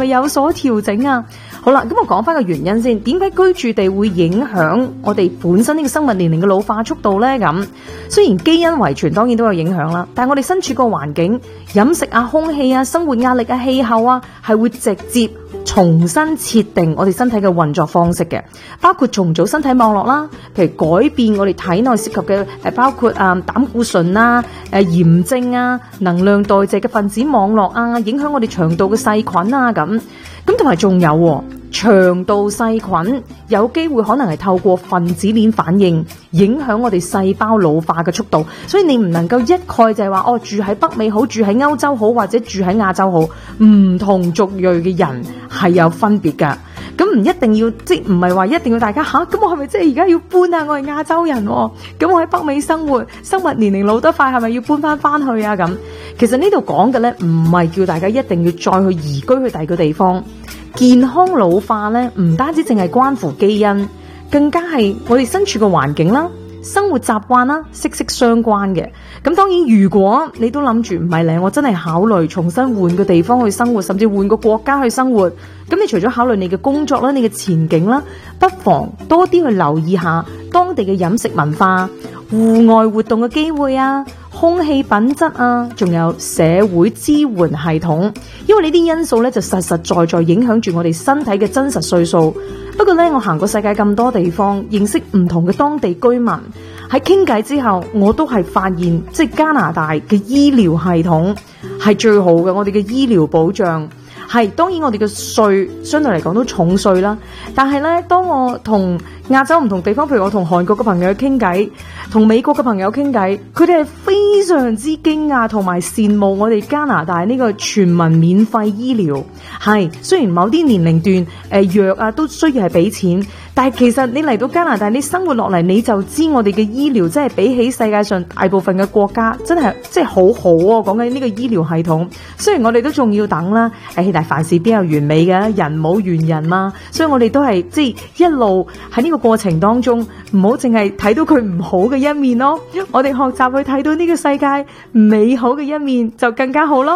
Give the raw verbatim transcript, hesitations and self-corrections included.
咪有所調整啊？好啦，咁我講翻個原因先，點解居住地會影響我哋本身呢個生物年齡嘅老化速度呢？咁雖然基因遺傳當然都有影響啦，但係我哋身處個環境、飲食啊、空氣啊、生活壓力啊、氣候啊，係會直接重新設定我哋身體嘅運作方式嘅，包括重組身體網絡啦，譬如改變我哋體內涉及嘅誒，包括啊膽固醇啊、誒炎症啊、能量代謝嘅分子網絡啊，影響我哋腸道嘅細菌啊咁。咁同埋仲有腸道細菌有機會可能係透過分子鏈反應影響我哋細胞老化嘅速度，所以你唔能夠一概就係話哦，住喺北美好，住喺歐洲好，或者住喺亞洲好，唔同族裔嘅人係有分別噶。咁唔一定要，即唔係話一定要大家吓，咁我係咪即係而家要搬啊？我係亞洲人，咁我喺北美生活，生物年齡老得快，係咪要搬翻翻去啊？咁其實呢度講嘅咧，唔係叫大家一定要再去移居去第二個地方。健康老化咧，唔單止淨係關乎基因，更加係我哋身處嘅環境啦、生活習慣啦，息息相關嘅。咁當然，如果你都諗住唔係咧，我真係考慮重新換個地方去生活，甚至換個國家去生活。咁你除咗考慮你嘅工作啦、你嘅前景啦，不妨多啲去留意下當地嘅飲食文化、戶外活動嘅機會啊、空氣品質啊，仲有社會支援系統，因為呢啲因素咧就實實在在影響住我哋身體嘅真實歲數。不過咧，我行過世界咁多地方，認識唔同嘅當地居民，喺傾偈之後，我都係發現，即係加拿大嘅醫療系統係最好嘅，我哋嘅醫療保障。係，當然我哋嘅稅相對嚟講都重稅啦，但係咧，當我同亞洲唔同地方，譬如我同韓國嘅朋友傾偈，同美國嘅朋友傾偈，佢哋係非常之驚訝同埋羨慕我哋加拿大呢個全民免費醫療。係，雖然某啲年齡段誒藥啊都需要係俾錢，但係其實你嚟到加拿大，你生活落嚟你就知我哋嘅醫療真係比起世界上大部分嘅國家真係即係好好啊！講緊呢個醫療系統，雖然我哋都仲要等啦，誒但係凡事邊有完美嘅，人冇完人嘛，所以我哋都係即係一路喺呢個過程當中，唔好淨係睇到佢唔好嘅一面咯，我哋學習去睇到呢個世界美好嘅一面就更加好咯。